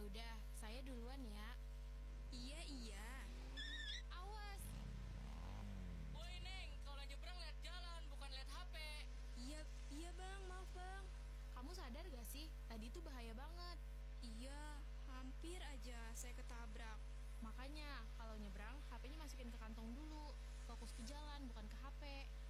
udah, saya duluan ya. Iya, iya. Awas. Woi Neng, kalau nyebrang lihat jalan, bukan lihat HP. Iya, iya bang, maaf bang. Kamu sadar gak sih? Tadi itu bahaya banget. Iya, hampir aja saya ketabrak. Makanya kalau nyebrang, HP-nya masukin ke kantong dulu. Fokus ke jalan, bukan ke HP.